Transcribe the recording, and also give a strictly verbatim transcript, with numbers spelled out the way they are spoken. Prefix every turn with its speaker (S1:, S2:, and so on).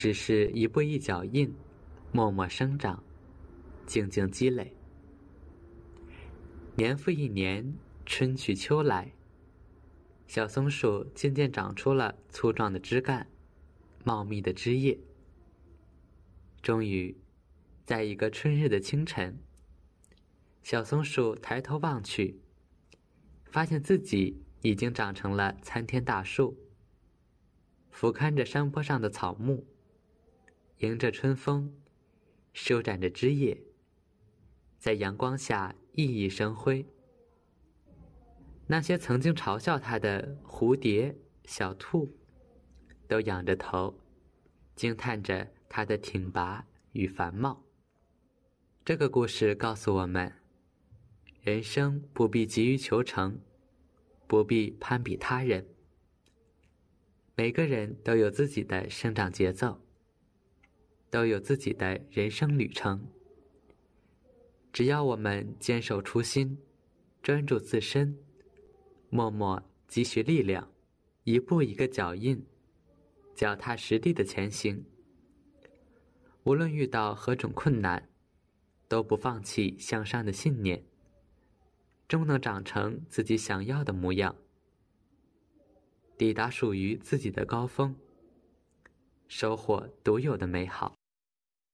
S1: 只是一步一脚印，默默生长，静静积累。年复一年，春去秋来，小松树渐渐长出了粗壮的枝干，茂密的枝叶。终于，在一个春日的清晨，小松树抬头望去，发现自己已经长成了参天大树，俯瞰着山坡上的草木，迎着春风，舒展着枝叶，在阳光下熠熠生辉。那些曾经嘲笑它的蝴蝶、小兔，都仰着头，惊叹着它的挺拔与繁茂。这个故事告诉我们，人生不必急于求成，不必攀比他人。每个人都有自己的生长节奏，都有自己的人生旅程。只要我们坚守初心，专注自身，默默积蓄力量，一步一个脚印，脚踏实地的前行。无论遇到何种困难，都不放弃向上的信念，终能长成自己想要的模样，抵达属于自己的高峰，收获独有的美好。